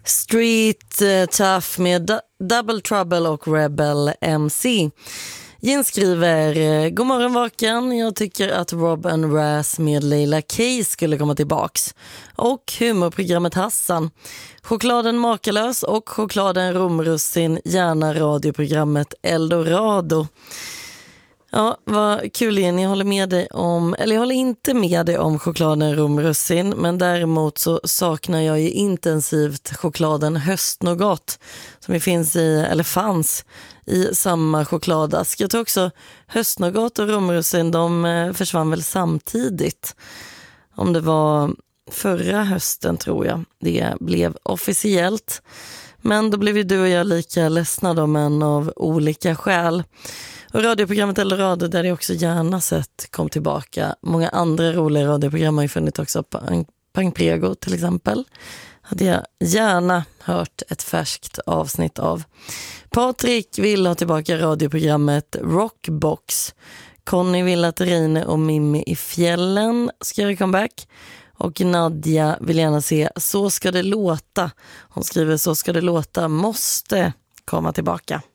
Street Tough med Double Trouble och Rebel MC. Jen skriver: God morgon Vaken, jag tycker att Rob and Raz med Leila Kay skulle komma tillbaks. Och humorprogrammet Hassan. Chokladen Makalös och chokladen Romrussin, gärna radioprogrammet Eldorado. Ja, vad kul igen. Jag håller med dig om, eller jag håller inte med dig om chokladen Romrussin, men däremot så saknar jag ju intensivt chokladen Höstnougat som finns i, eller fanns i samma chokladask. Jag tror också Höstnougat och Romrussin, de försvann väl samtidigt. Om det var förra hösten tror jag det blev officiellt. Men då blev ju du och jag lika ledsna då, men av olika skäl. Och radioprogrammet Eldorado, där det också gärna sett kom tillbaka. Många andra roliga radioprogram har ju funnits också. Pang Prego till exempel. Hade jag gärna hört ett färskt avsnitt av. Patrik vill ha tillbaka radioprogrammet Rockbox. Conny vill att Reine och Mimmi i fjällen ska göra comeback. Och Nadja vill gärna se Så ska det låta. Hon skriver Så ska det låta måste komma tillbaka.